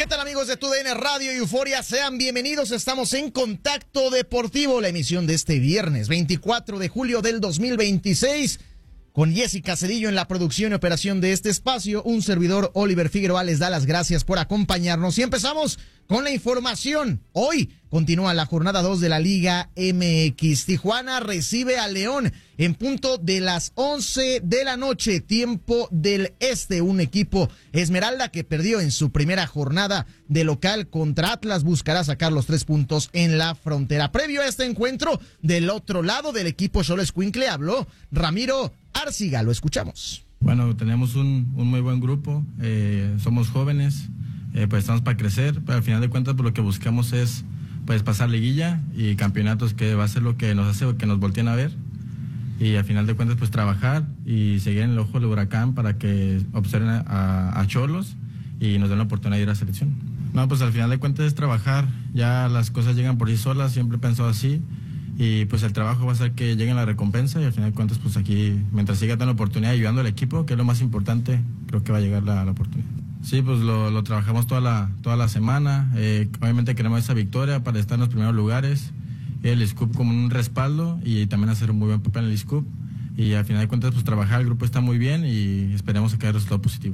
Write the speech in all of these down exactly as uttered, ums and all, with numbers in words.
¿Qué tal, amigos de TUDN Radio y Euforia? Sean bienvenidos, estamos en Contacto Deportivo, la emisión de este viernes veinticuatro de julio del dos mil veintiséis, con Jessica Cedillo en la producción y operación de este espacio. Un servidor, Oliver Figueroa, les da las gracias por acompañarnos y empezamos con la información. Hoy continúa la jornada dos de la Liga M X. Tijuana recibe a León en punto de las once de la noche, tiempo del este. Un equipo Esmeralda que perdió en su primera jornada de local contra Atlas buscará sacar los tres puntos en la frontera. Previo a este encuentro, del otro lado del equipo Xoloescuincle habló Ramiro Arciga. Lo escuchamos. Bueno, tenemos un, un muy buen grupo, eh, somos jóvenes, eh, pues estamos para crecer, pero al final de cuentas pues, lo que buscamos es pues pasar liguilla y campeonatos, que va a ser lo que nos hace que nos volteen a ver, y al final de cuentas pues trabajar y seguir en el ojo del huracán para que observen a, a Xolos y nos den la oportunidad de ir a selección. No, pues al final de cuentas es trabajar, ya las cosas llegan por sí solas, siempre he pensado así, y pues el trabajo va a ser que llegue la recompensa, y al final de cuentas pues aquí, mientras siga dando la oportunidad y ayudando al equipo, que es lo más importante, creo que va a llegar la, la oportunidad. Sí, pues lo, lo trabajamos toda la, toda la semana, eh, obviamente queremos esa victoria para estar en los primeros lugares, el Scoop como un respaldo y también hacer un muy buen papel en el Scoop, y al final de cuentas pues trabajar, el grupo está muy bien y esperemos que haya resultado positivo.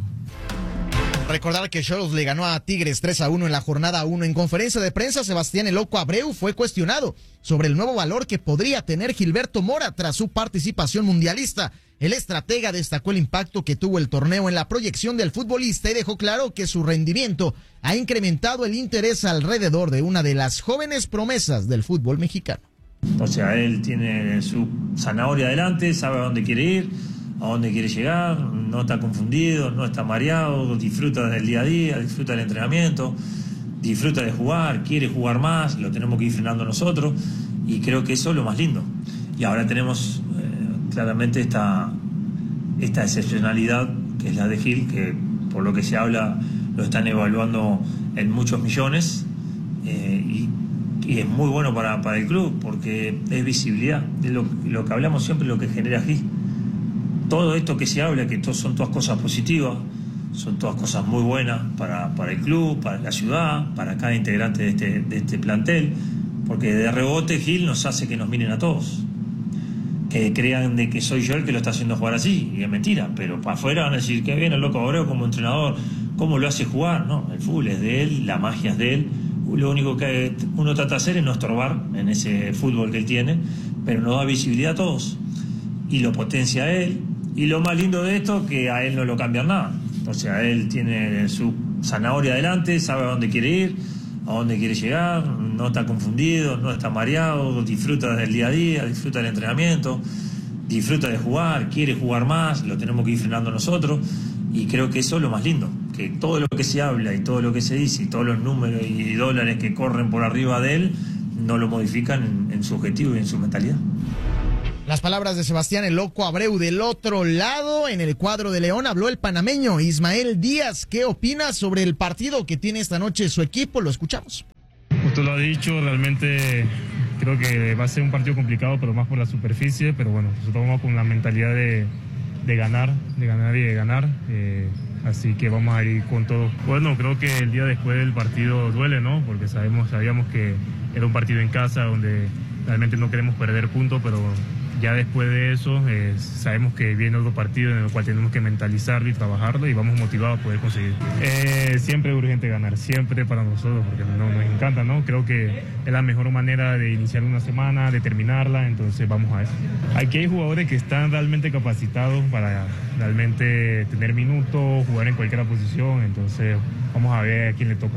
Recordar que Xolos le ganó a Tigres tres a uno en la jornada uno. En conferencia de prensa, Sebastián El Loco Abreu fue cuestionado sobre el nuevo valor que podría tener Gilberto Mora tras su participación mundialista. El estratega destacó el impacto que tuvo el torneo en la proyección del futbolista y dejó claro que su rendimiento ha incrementado el interés alrededor de una de las jóvenes promesas del fútbol mexicano. O sea, él tiene su zanahoria adelante, sabe a dónde quiere ir, a dónde quiere llegar, no está confundido, no está mareado, disfruta del día a día, disfruta del entrenamiento, disfruta de jugar, quiere jugar más, lo tenemos que ir frenando nosotros, y creo que eso es lo más lindo. Y ahora tenemos eh, claramente esta, esta excepcionalidad que es la de Gil, que por lo que se habla lo están evaluando en muchos millones, eh, y, y es muy bueno para, para el club porque es visibilidad, es lo, lo que hablamos siempre, lo que genera Gil. Todo esto que se habla, que son todas cosas positivas, son todas cosas muy buenas para, para el club, para la ciudad, para cada integrante de este, de este plantel, porque de rebote Gil nos hace que nos miren a todos, que crean de que soy yo el que lo está haciendo jugar así, y es mentira, pero para afuera van a decir que viene el Loco Abreu como entrenador, cómo lo hace jugar. No, el fútbol es de él, la magia es de él, lo único que uno trata de hacer es no estorbar en ese fútbol que él tiene, pero nos da visibilidad a todos y lo potencia a él. Y lo más lindo de esto, que a él no lo cambian nada. O sea, él tiene su zanahoria adelante, sabe a dónde quiere ir, a dónde quiere llegar, no está confundido, no está mareado, disfruta del día a día, disfruta del entrenamiento, disfruta de jugar, quiere jugar más, lo tenemos que ir frenando nosotros, y creo que eso es lo más lindo, que todo lo que se habla y todo lo que se dice y todos los números y dólares que corren por arriba de él no lo modifican en, en su objetivo y en su mentalidad. Las palabras de Sebastián El Loco Abreu. Del otro lado, en el cuadro de León, habló el panameño Ismael Díaz. ¿Qué opina sobre el partido que tiene esta noche su equipo? Lo escuchamos. Usted lo ha dicho, realmente creo que va a ser un partido complicado, pero más por la superficie. Pero bueno, nosotros vamos con la mentalidad de, de ganar, de ganar y de ganar. Eh, así que vamos a ir con todo. Bueno, creo que el día después del partido duele, ¿no? Porque sabemos, sabíamos que era un partido en casa donde realmente no queremos perder puntos, pero ya después de eso eh, sabemos que viene otro partido en el cual tenemos que mentalizarlo y trabajarlo, y vamos motivados a poder conseguir. Eh, siempre es urgente ganar, siempre para nosotros, porque no, nos encanta, ¿no? Creo que es la mejor manera de iniciar una semana, de terminarla, entonces vamos a eso. Aquí hay jugadores que están realmente capacitados para realmente tener minutos, jugar en cualquier posición, entonces vamos a ver a quién le toca.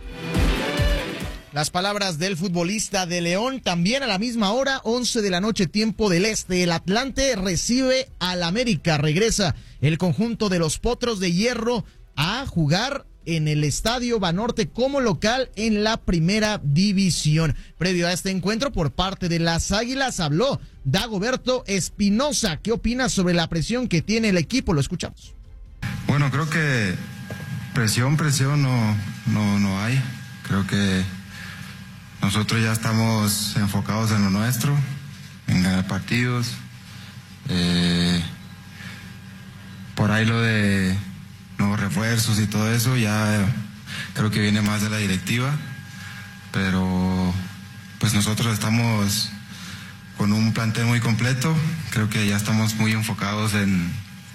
Las palabras del futbolista de León. También a la misma hora, once de la noche, tiempo del este. El Atlante recibe al América. Regresa el conjunto de los Potros de Hierro a jugar en el Estadio Banorte como local en la primera división. Previo a este encuentro, por parte de las Águilas, habló Dagoberto Espinosa. ¿Qué opina sobre la presión que tiene el equipo? Lo escuchamos. Bueno, creo que presión, presión no, no, no hay. Creo que nosotros ya estamos enfocados en lo nuestro, en ganar partidos. Eh, por ahí lo de nuevos refuerzos y todo eso, ya creo que viene más de la directiva, pero pues nosotros estamos con un plantel muy completo, creo que ya estamos muy enfocados en,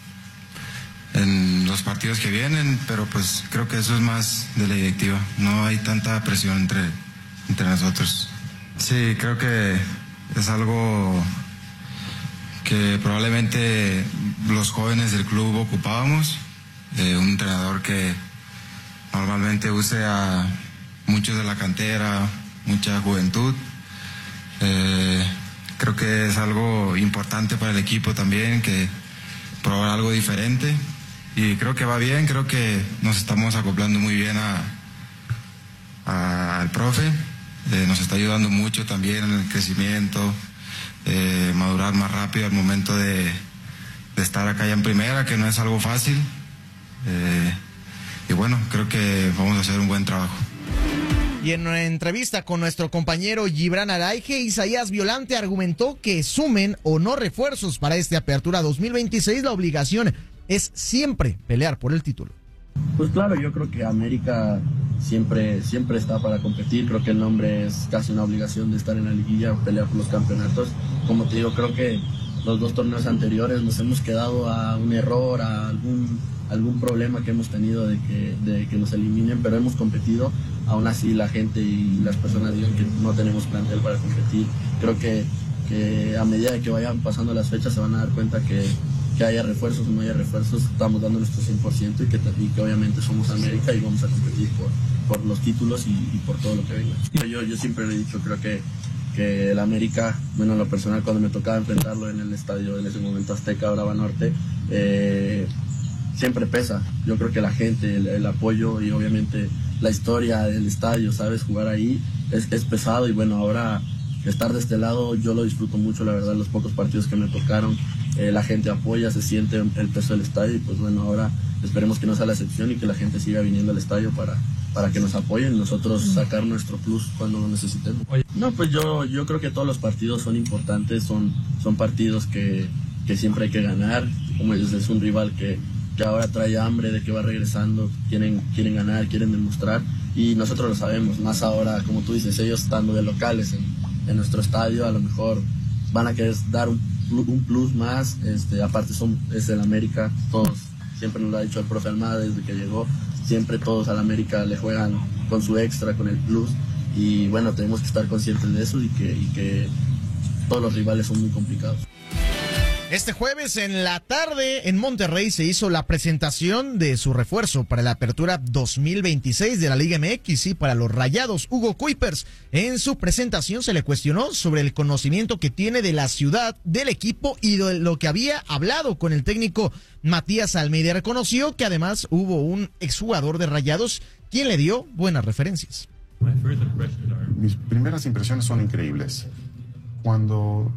en los partidos que vienen, pero pues creo que eso es más de la directiva, no hay tanta presión entre, entre nosotros. Sí, creo que es algo que probablemente los jóvenes del club ocupábamos, eh, un entrenador que normalmente use a muchos de la cantera, mucha juventud. Eh, creo que es algo importante para el equipo también, que probar algo diferente, y creo que va bien, creo que nos estamos acoplando muy bien a, a, al profe, eh, nos está ayudando mucho también en el crecimiento, eh, madurar más rápido al momento de, de estar acá ya en primera, que no es algo fácil, eh, y bueno, creo que vamos a hacer un buen trabajo. Y en una entrevista con nuestro compañero Gibran Araige, Isaías Violante argumentó que sumen o no refuerzos para esta apertura dos mil veintiséis, la obligación es siempre pelear por el título. Pues claro, yo creo que América siempre, siempre está para competir, creo que el nombre es casi una obligación de estar en la liguilla, pelear por los campeonatos. Como te digo, creo que los dos torneos anteriores nos hemos quedado a un error, a algún, algún problema que hemos tenido de que, de que nos eliminen, pero hemos competido. Aún así la gente y las personas digan que no tenemos plantel para competir. Creo que, que a medida de que vayan pasando las fechas se van a dar cuenta que, que haya refuerzos o no haya refuerzos, estamos dando nuestro cien por ciento y que, y que obviamente somos América y vamos a competir por, por los títulos y, y por todo lo que venga. Yo, yo siempre le he dicho, creo que, que el América, bueno, en lo personal, cuando me tocaba enfrentarlo en el estadio, en ese momento Azteca, Brava Norte, eh, siempre pesa. Yo creo que la gente, el, el apoyo y obviamente la historia del estadio, ¿sabes? Jugar ahí es, es pesado, y bueno, ahora estar de este lado yo lo disfruto mucho, la verdad, los pocos partidos que me tocaron, eh, la gente apoya, se siente el peso del estadio, y pues bueno, ahora esperemos que no sea la excepción y que la gente siga viniendo al estadio para, para que nos apoyen y nosotros sacar nuestro plus cuando lo necesitemos. No, pues yo, yo creo que todos los partidos son importantes, son, son partidos que, que siempre hay que ganar, como dices, es un rival que que ahora trae hambre de que va regresando, quieren, quieren ganar, quieren demostrar, y nosotros lo sabemos, más ahora, como tú dices, ellos estando de locales en, en nuestro estadio, a lo mejor van a querer dar un, un plus más, este, aparte son, es el América, todos, siempre nos lo ha dicho el profe Almada desde que llegó, siempre todos al América le juegan con su extra, con el plus, y bueno, tenemos que estar conscientes de eso y que, y que todos los rivales son muy complicados. Este jueves en la tarde en Monterrey se hizo la presentación de su refuerzo para la apertura dos mil veintiséis de la Liga M X y para los Rayados, Hugo Kuipers. En su presentación se le cuestionó sobre el conocimiento que tiene de la ciudad, del equipo y de lo que había hablado con el técnico Matías Almeida. Reconoció que además hubo un exjugador de Rayados quien le dio buenas referencias. Mis primeras impresiones son increíbles. Cuando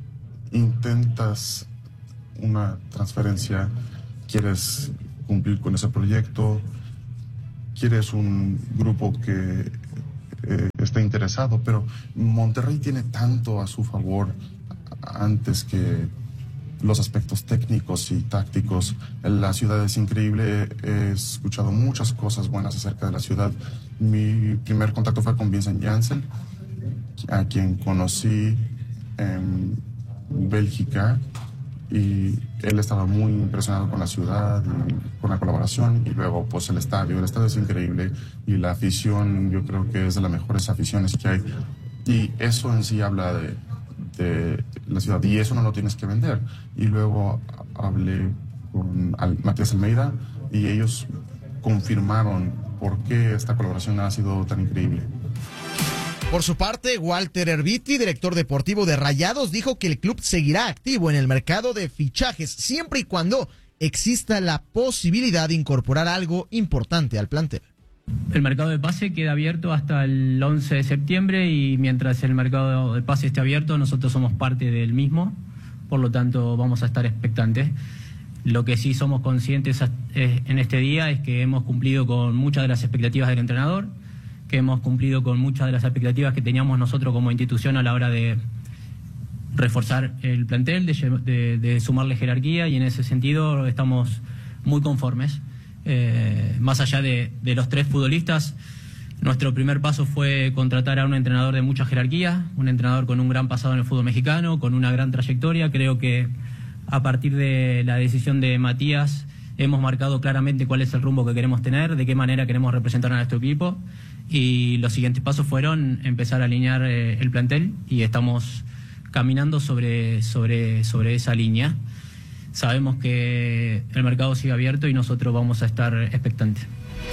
intentas una transferencia, quieres cumplir con ese proyecto, quieres un grupo que eh, esté interesado, pero Monterrey tiene tanto a su favor antes que los aspectos técnicos y tácticos. La ciudad es increíble, he escuchado muchas cosas buenas acerca de la ciudad. Mi primer contacto fue con Vincent Janssen, a quien conocí en Bélgica, y él estaba muy impresionado con la ciudad y con la colaboración, y luego pues el estadio, el estadio es increíble y la afición, yo creo que es de las mejores aficiones que hay, y eso en sí habla de, de la ciudad, y eso no lo tienes que vender. Y luego hablé con Matías Almeida y ellos confirmaron por qué esta colaboración ha sido tan increíble. Por su parte, Walter Erviti, director deportivo de Rayados, dijo que el club seguirá activo en el mercado de fichajes siempre y cuando exista la posibilidad de incorporar algo importante al plantel. El mercado de pase queda abierto hasta el once de septiembre y mientras el mercado de pase esté abierto nosotros somos parte del mismo, por lo tanto vamos a estar expectantes. Lo que sí somos conscientes en este día es que hemos cumplido con muchas de las expectativas del entrenador, que hemos cumplido con muchas de las expectativas que teníamos nosotros como institución a la hora de reforzar el plantel, de, de, de sumarle jerarquía, y en ese sentido estamos muy conformes. Eh, más allá de, de los tres futbolistas, nuestro primer paso fue contratar a un entrenador de mucha jerarquía, un entrenador con un gran pasado en el fútbol mexicano, con una gran trayectoria. Creo que a partir de la decisión de Matías hemos marcado claramente cuál es el rumbo que queremos tener, de qué manera queremos representar a nuestro equipo, y los siguientes pasos fueron empezar a alinear eh, el plantel, y estamos caminando sobre, sobre, sobre esa línea. Sabemos que el mercado sigue abierto y nosotros vamos a estar expectantes.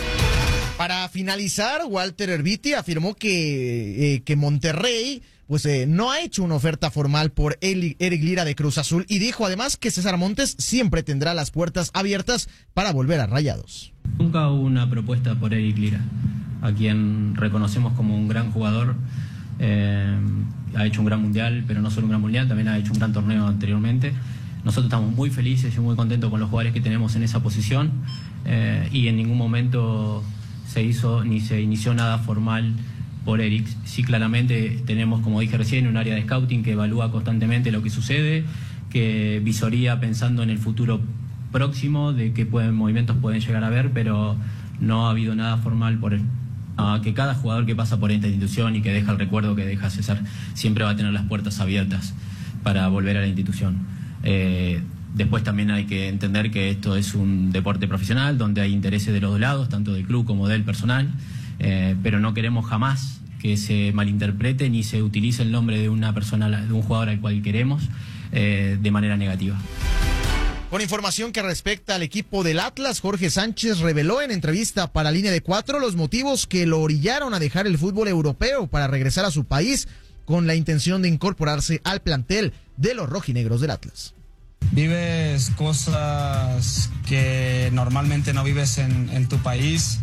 Para finalizar, Walter Erviti afirmó que, eh, que Monterrey pues eh, no ha hecho una oferta formal por Eric Lira de Cruz Azul, y dijo además que César Montes siempre tendrá las puertas abiertas para volver a Rayados. Nunca hubo una propuesta por Eric Lira, a quien reconocemos como un gran jugador. Eh, ha hecho un gran mundial, pero no solo un gran mundial, también ha hecho un gran torneo anteriormente. Nosotros estamos muy felices y muy contentos con los jugadores que tenemos en esa posición, eh, y en ningún momento se hizo ni se inició nada formal por Eric. Sí, claramente tenemos, como dije recién, un área de scouting que evalúa constantemente lo que sucede, que visoría pensando en el futuro próximo, de qué pueden, movimientos pueden llegar a haber, pero no ha habido nada formal por él. Ah, que cada jugador que pasa por esta institución y que deja el recuerdo que deja César siempre va a tener las puertas abiertas para volver a la institución. Eh, después también hay que entender que esto es un deporte profesional donde hay intereses de los dos lados, tanto del club como del personal, eh, pero no queremos jamás que se malinterprete ni se utilice el nombre de una persona, de un jugador al cual queremos, eh, de manera negativa. Con información que respecta al equipo del Atlas, Jorge Sánchez reveló en entrevista para Línea de Cuatro los motivos que lo orillaron a dejar el fútbol europeo para regresar a su país con la intención de incorporarse al plantel de los rojinegros del Atlas. Vives cosas que normalmente no vives en, en tu país,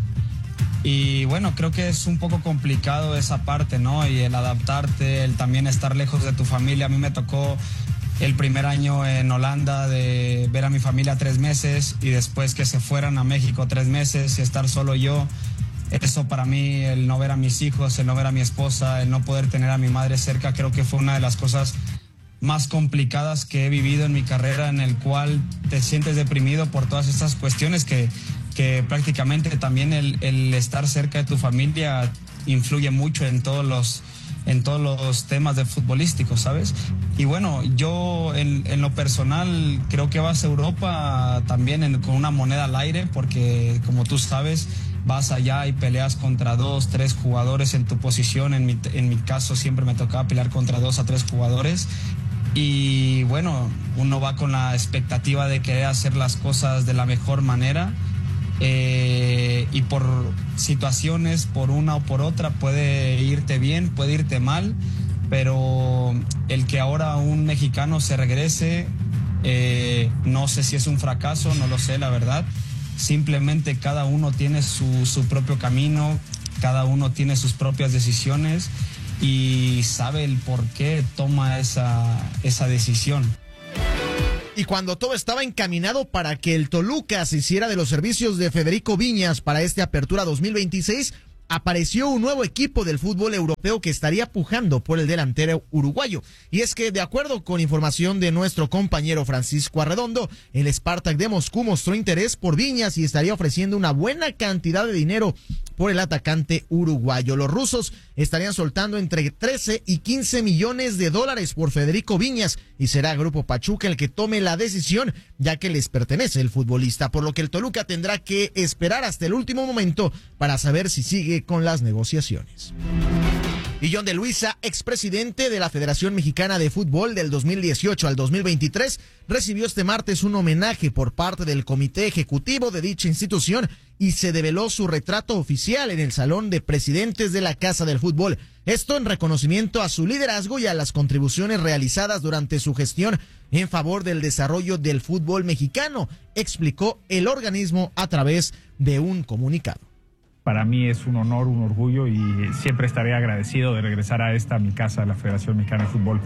y bueno, creo que es un poco complicado esa parte, ¿no? Y el adaptarte, el también estar lejos de tu familia. A mí me tocó el primer año en Holanda de ver a mi familia tres meses y después que se fueran a México tres meses y estar solo yo. Eso para mí, el no ver a mis hijos, el no ver a mi esposa, el no poder tener a mi madre cerca, creo que fue una de las cosas más complicadas que he vivido en mi carrera, en el cual te sientes deprimido por todas estas cuestiones que, que prácticamente también el, el estar cerca de tu familia influye mucho en todos los en todos los temas de futbolísticos, ¿sabes? Y bueno, yo en, en lo personal creo que vas a Europa también en, con una moneda al aire, porque como tú sabes, vas allá y peleas contra dos, tres jugadores en tu posición. En mi, en mi caso siempre me tocaba pelear contra dos a tres jugadores. Y bueno, uno va con la expectativa de querer hacer las cosas de la mejor manera. Eh, y por situaciones, por una o por otra, puede irte bien, puede irte mal, pero el que ahora un mexicano se regrese, eh, no sé si es un fracaso, no lo sé, la verdad. Simplemente cada uno tiene su, su propio camino, cada uno tiene sus propias decisiones y sabe el por qué toma esa, esa decisión. Y cuando todo estaba encaminado para que el Toluca se hiciera de los servicios de Federico Viñas para esta apertura dos mil veintiséis, apareció un nuevo equipo del fútbol europeo que estaría pujando por el delantero uruguayo. Y es que, de acuerdo con información de nuestro compañero Francisco Arredondo, el Spartak de Moscú mostró interés por Viñas y estaría ofreciendo una buena cantidad de dinero por el atacante uruguayo. Los rusos estarían soltando entre trece y quince millones de dólares por Federico Viñas, y será Grupo Pachuca el que tome la decisión, ya que les pertenece el futbolista, por lo que el Toluca tendrá que esperar hasta el último momento para saber si sigue con las negociaciones. Y John de Luisa, expresidente de la Federación Mexicana de Fútbol del dos mil dieciocho al dos mil veintitrés, recibió este martes un homenaje por parte del comité ejecutivo de dicha institución y se develó su retrato oficial en el Salón de Presidentes de la Casa del Fútbol. Esto en reconocimiento a su liderazgo y a las contribuciones realizadas durante su gestión en favor del desarrollo del fútbol mexicano, explicó el organismo a través de un comunicado. Para mí es un honor, un orgullo, y siempre estaré agradecido de regresar a esta, mi casa, la Federación Mexicana de Fútbol.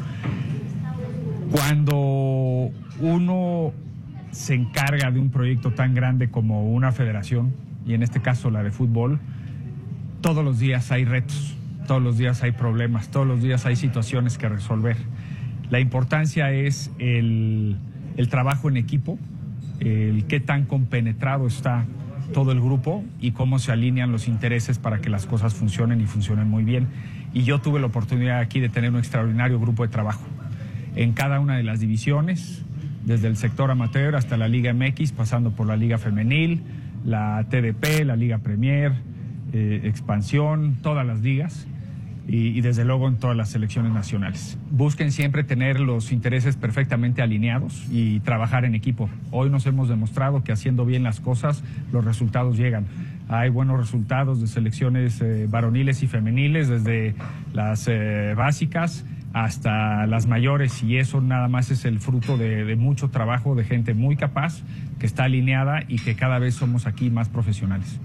Cuando uno se encarga de un proyecto tan grande como una federación, y en este caso la de fútbol, todos los días hay retos, todos los días hay problemas, todos los días hay situaciones que resolver. La importancia es el, el trabajo en equipo, el qué tan compenetrado está todo el grupo y cómo se alinean los intereses para que las cosas funcionen y funcionen muy bien. Y yo tuve la oportunidad aquí de tener un extraordinario grupo de trabajo en cada una de las divisiones, desde el sector amateur hasta la Liga M X, pasando por la Liga Femenil, la T D P, la Liga Premier, eh, Expansión, todas las ligas. Y, y desde luego en todas las selecciones nacionales. Busquen siempre tener los intereses perfectamente alineados y trabajar en equipo. Hoy nos hemos demostrado que haciendo bien las cosas, los resultados llegan. Hay buenos resultados de selecciones eh, varoniles y femeniles, desde las eh, básicas hasta las mayores, y eso nada más es el fruto de, de mucho trabajo de gente muy capaz, que está alineada y que cada vez somos aquí más profesionales.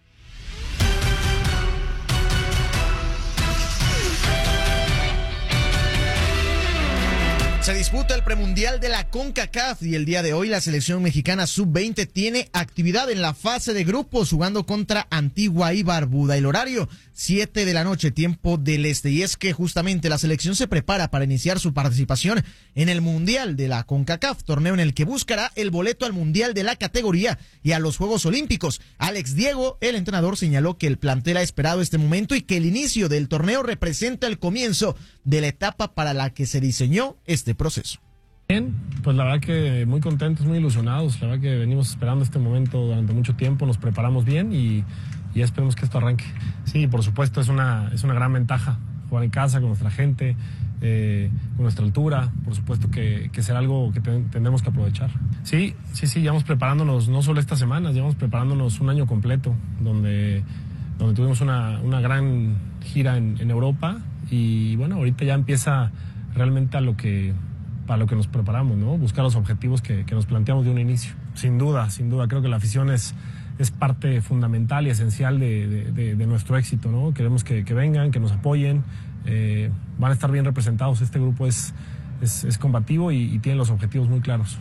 Se disputa el premundial de la CONCACAF y el día de hoy la selección mexicana sub veinte tiene actividad en la fase de grupos jugando contra Antigua y Barbuda. El horario, siete de la noche, tiempo del este. Y es que justamente la selección se prepara para iniciar su participación en el mundial de la CONCACAF, torneo en el que buscará el boleto al mundial de la categoría y a los Juegos Olímpicos. Alex Diego, el entrenador, señaló que el plantel ha esperado este momento y que el inicio del torneo representa el comienzo de la etapa para la que se diseñó este proceso. Bien, pues la verdad que muy contentos, muy ilusionados. La verdad que venimos esperando este momento durante mucho tiempo, nos preparamos bien y, y esperemos que esto arranque. Sí, por supuesto, es una, es una gran ventaja jugar en casa con nuestra gente, eh, con nuestra altura. Por supuesto que, que será algo que ten, tendremos que aprovechar. Sí, sí, sí, llevamos preparándonos no solo estas semanas, llevamos preparándonos un año completo, donde, donde tuvimos una, una gran gira en, en Europa y bueno, ahorita ya empieza realmente a lo que... para lo que nos preparamos, ¿no? Buscar los objetivos que, que nos planteamos de un inicio. Sin duda, sin duda, creo que la afición es, es parte fundamental y esencial de, de, de, de nuestro éxito, ¿no? Queremos que, que vengan, que nos apoyen, eh, van a estar bien representados. Este grupo es, es, es combativo y, y tiene los objetivos muy claros.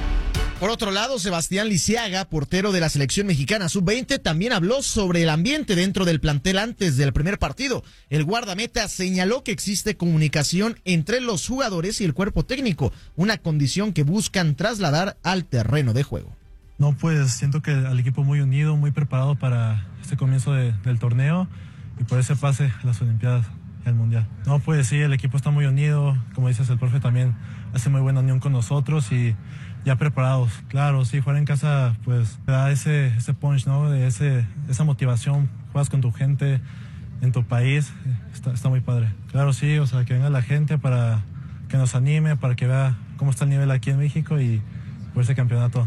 Por otro lado, Sebastián Lisiaga, portero de la selección mexicana sub veinte, también habló sobre el ambiente dentro del plantel antes del primer partido. El guardameta señaló que existe comunicación entre los jugadores y el cuerpo técnico, una condición que buscan trasladar al terreno de juego. No, pues siento que al equipo muy unido, muy preparado para este comienzo de, del torneo y por ese pase a las Olimpiadas y al Mundial. No, pues sí, el equipo está muy unido, como dices, el profe también hace muy buena unión con nosotros y ya preparados. Claro, sí, jugar en casa pues te da ese, ese punch, ¿no? De ese, esa motivación, juegas con tu gente en tu país, está, está muy padre. Claro, sí, o sea, que venga la gente para que nos anime, para que vea cómo está el nivel aquí en México y por ese campeonato.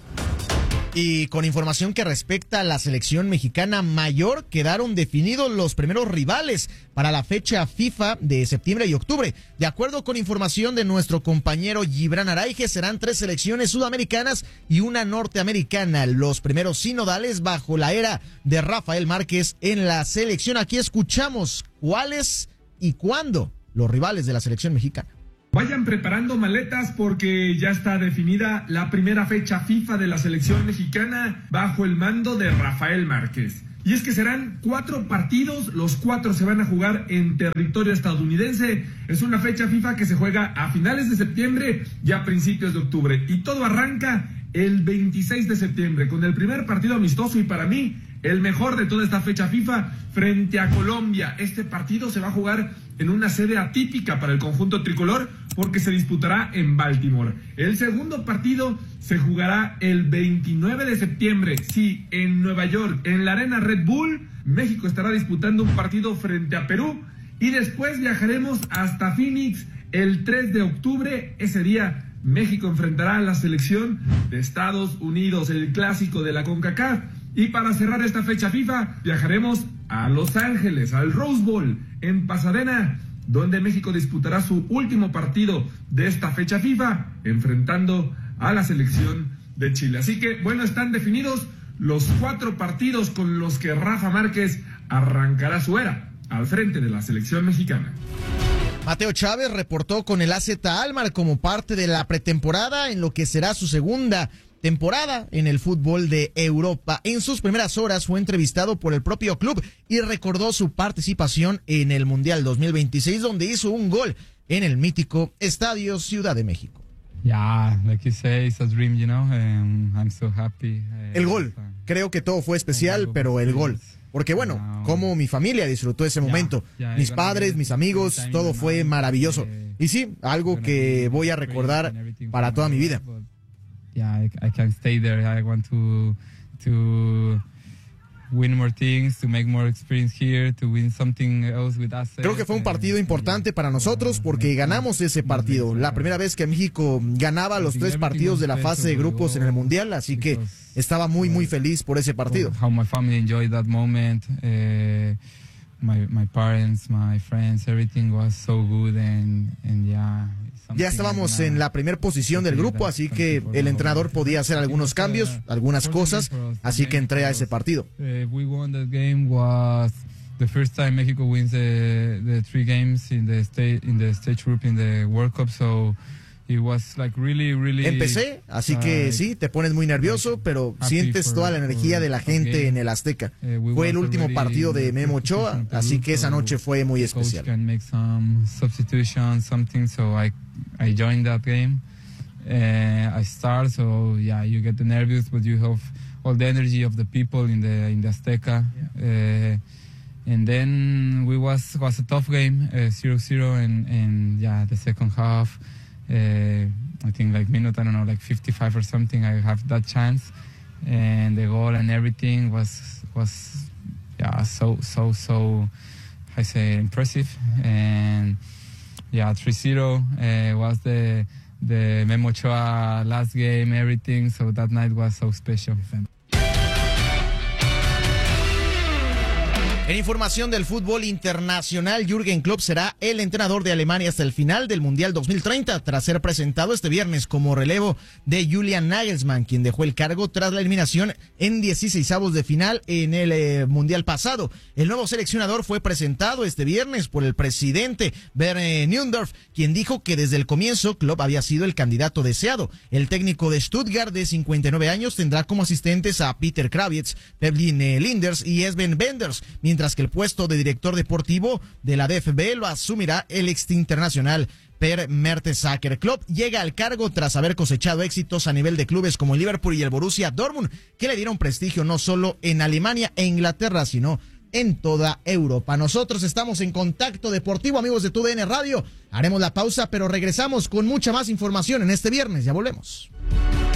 Y con información que respecta a la selección mexicana mayor, quedaron definidos los primeros rivales para la fecha FIFA de septiembre y octubre. De acuerdo con información de nuestro compañero Gibran Araige, serán tres selecciones sudamericanas y una norteamericana, los primeros sinodales bajo la era de Rafael Márquez en la selección. Aquí escuchamos cuáles y cuándo los rivales de la selección mexicana. Vayan preparando maletas porque ya está definida la primera fecha FIFA de la selección mexicana bajo el mando de Rafael Márquez. Y es que serán cuatro partidos, los cuatro se van a jugar en territorio estadounidense. Es una fecha FIFA que se juega a finales de septiembre y a principios de octubre. Y todo arranca el veintiséis de septiembre con el primer partido amistoso y para mí el mejor de toda esta fecha FIFA frente a Colombia. Este partido se va a jugar en una sede atípica para el conjunto tricolor porque se disputará en Baltimore. El segundo partido se jugará el veintinueve de septiembre, sí, en Nueva York, en la Arena Red Bull. México estará disputando un partido frente a Perú y después viajaremos hasta Phoenix el tres de octubre. Ese día México enfrentará a la selección de Estados Unidos, el clásico de la CONCACAF. Y para cerrar esta fecha FIFA, viajaremos a Los Ángeles, al Rose Bowl, en Pasadena, donde México disputará su último partido de esta fecha FIFA, enfrentando a la selección de Chile. Así que, bueno, están definidos los cuatro partidos con los que Rafa Márquez arrancará su era al frente de la selección mexicana. Mateo Chávez reportó con el A Z Alkmaar como parte de la pretemporada en lo que será su segunda temporada en el fútbol de Europa. En sus primeras horas fue entrevistado por el propio club y recordó su participación en el Mundial dos mil veintiséis, donde hizo un gol en el mítico Estadio Ciudad de México. Yeah, like you say, it's a dream, you know. Um, I'm so happy. El gol. Creo que todo fue especial, pero el gol. Porque bueno, como mi familia disfrutó ese momento. Mis padres, mis amigos, todo fue maravilloso. Y sí, algo que voy a recordar para toda mi vida. Yeah, I, I can stay there. I want to to win more things, to make more experience here, to win something else with us. Creo que fue un partido importante para nosotros porque ganamos ese partido. La primera vez que México ganaba los tres partidos de la fase de grupos en el Mundial, así que estaba muy, muy feliz por ese partido. How my family enjoyed that moment. Uh, my my parents, my friends, everything was so good and and yeah. Ya estábamos en la primera posición del grupo, así que el entrenador podía hacer algunos cambios, algunas cosas, así que entré a ese partido. We won that game was the first time Mexico wins the the three games in the state in the stage group in the World Cup, so it was like really really. Empecé, así que sí, te pones muy nervioso, pero sientes toda la energía de la gente en el Azteca. Fue el último partido de Memo Ochoa, así que esa noche fue muy especial. I joined that game. Uh, I start, so yeah, you get nervous, but you have all the energy of the people in the in the Azteca. Uh, and then we was was a tough game, uh, zero zero, and and yeah, the second half, uh, I think like minute I don't know like fifty-five or something, I have that chance, and the goal and everything was was yeah so so so I say impressive. And yeah, three zero uh, was the the Memo Ochoa last game, everything. So that night was so special. En información del fútbol internacional, Jürgen Klopp será el entrenador de Alemania hasta el final del Mundial dos mil treinta, tras ser presentado este viernes como relevo de Julian Nagelsmann, quien dejó el cargo tras la eliminación en dieciseisavos de final en el eh, Mundial pasado. El nuevo seleccionador fue presentado este viernes por el presidente Bernd Neuendorf, quien dijo que desde el comienzo Klopp había sido el candidato deseado. El técnico de Stuttgart, de cincuenta y nueve años, tendrá como asistentes a Peter Krawietz, Pevlin Linders y Sven Benders, mientras que el puesto de director deportivo de la D F B lo asumirá el ex internacional Per Mertesacker. Klopp llega al cargo tras haber cosechado éxitos a nivel de clubes como el Liverpool y el Borussia Dortmund, que le dieron prestigio no solo en Alemania e Inglaterra, sino en toda Europa. Nosotros estamos en Contacto Deportivo, amigos de T U D N Radio. Haremos la pausa, pero regresamos con mucha más información en este viernes. Ya volvemos.